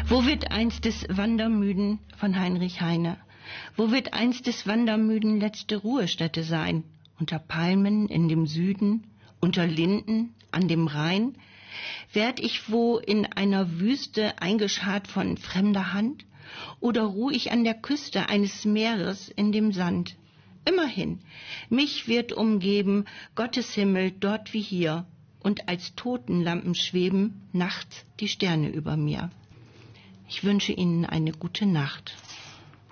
Wo wird einst des Wandermüden von Heinrich Heine? Wo wird einst des Wandermüden letzte Ruhestätte sein? Unter Palmen in dem Süden, unter Linden an dem Rhein? Werd ich wo in einer Wüste eingescharrt von fremder Hand? Oder ruh ich an der Küste eines Meeres in dem Sand? Immerhin, mich wird umgeben Gottes Himmel dort wie hier, und als Totenlampen schweben nachts die Sterne über mir. Ich wünsche Ihnen eine gute Nacht.